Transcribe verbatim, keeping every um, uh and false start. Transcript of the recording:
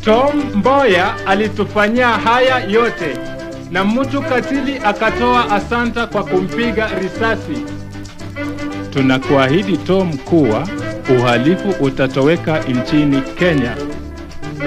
Tom Mboya alitufanyia haya yote, na mtu katili akatoa asanta kwa kumpiga risasi. Tunakuahidi Tom kuwa uhalifu utatoweka nchini Kenya.